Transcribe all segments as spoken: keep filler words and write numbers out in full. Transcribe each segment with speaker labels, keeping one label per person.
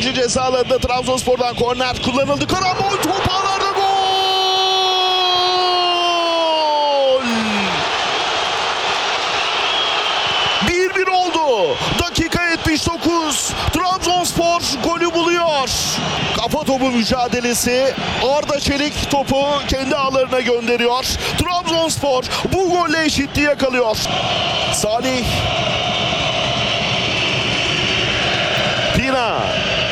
Speaker 1: Kendi ceza alanında Trabzonspor'dan korner kullanıldı. Karambol top ağlarda gol! bir bir oldu. Dakika yetmiş dokuz. Trabzonspor golü buluyor. Kafa topu mücadelesi. Arda Çelik topu kendi ağlarına gönderiyor. Trabzonspor bu golle eşitliği yakalıyor. Salih. Pina.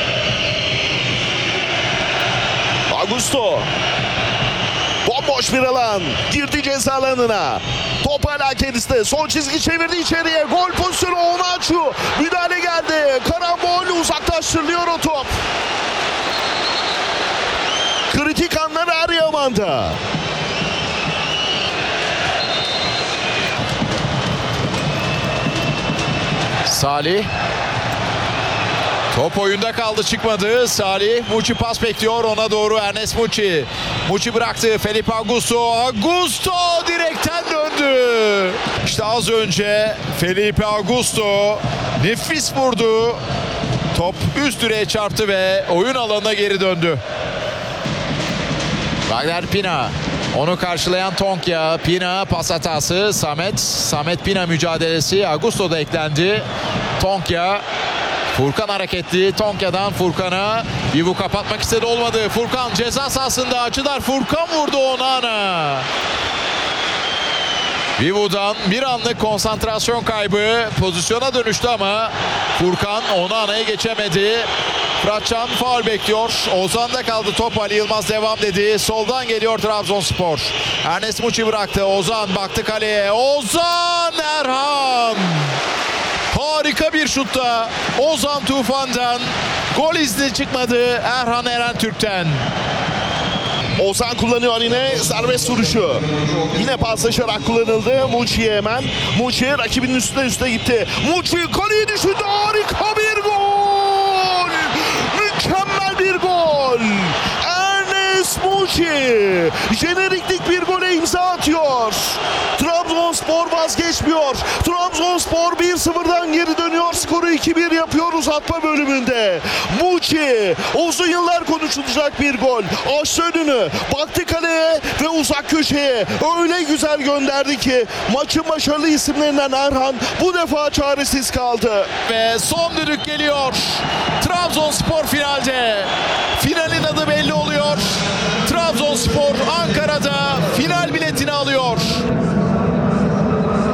Speaker 1: Augusto. Bomboş bir alan. Girdi ceza alanına. Top hala kendisinde. Son çizgi çevirdi içeriye. Gol pozisyonu Onaçu. Müdahale geldi. Karambol uzaklaştırılıyor o top. Kritik anlar Eryaman'da.
Speaker 2: Salih. Top oyunda kaldı, çıkmadı. Salih, Muçi pas bekliyor, ona doğru Ernest Muçi. Muçi bıraktı, Felipe Augusto. Augusto direkten döndü. İşte az önce Felipe Augusto nefis vurdu. Top üst direğe çarptı ve oyun alanına geri döndü. Wagner Pina. Onu karşılayan Tonkya. Pina pas hatası. Samet. Samet Pina mücadelesi. Augusto da eklendi. Tonkya. Furkan hareketli. Tonkya'dan Furkan'a. Bivu kapatmak istedi, olmadı. Furkan ceza sahasında açılar. Furkan vurdu Onana. Bivu'dan bir anlık konsantrasyon kaybı. Pozisyona dönüştü ama Furkan Onana'ya geçemedi. Fıratcan faul bekliyor. Ozan'da kaldı top. Ali Yılmaz devam dedi. Soldan geliyor Trabzonspor. Ernest Muçi bıraktı. Ozan baktı kaleye. Ozan Erhan. Harika bir şutta Ozan Tufan'dan. Gol izni çıkmadı Erhan Erentürk'ten.
Speaker 1: Ozan kullanıyor yine serbest vuruşu. Yine paslaşarak kullanıldı. Muçi'ye hemen. Muçi rakibinin üstüne üstüne gitti. Muçi kaleye düşündü. Harika bir gol. Mükemmel bir gol. Ernest Muçi jeneriklik bir gole imza atıyor. Trabzonspor vazgeçmiyor. Trabzonspor bir sıfırdan geri dönüyor. Skoru iki bir yapıyor uzatma bölümünde. Muçi uzun yıllar konuşulacak bir gol. Açtı önünü. Baktı kaleye ve uzak köşeye. Öyle güzel gönderdi ki maçın başarılı isimlerinden Erhan bu defa çaresiz kaldı.
Speaker 2: Ve son düdük geliyor. Trabzonspor finalde. Finalin adı belli oluyor. Trabzonspor Ankara'da